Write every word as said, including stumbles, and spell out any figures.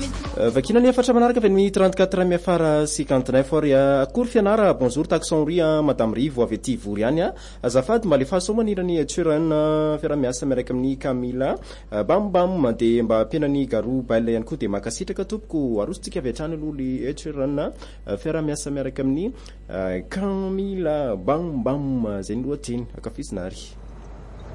Vakina ny efatra manaraka avy ny trente-quatre miafara cinquante-neuf heures akory fianara bonjour taxon ry madame Rivo avy aty vory any azafady mba lefa somanirany Turan fiara-miasa miaraka amin'ny Camila bam bam de mba ampianany Garou Baile ihany koa de makasitraka tompoko arositsika avy hatrany aloha le Turan fiara-miasa miaraka amin'ny Camila bam bam zay ny lohateny akafizinary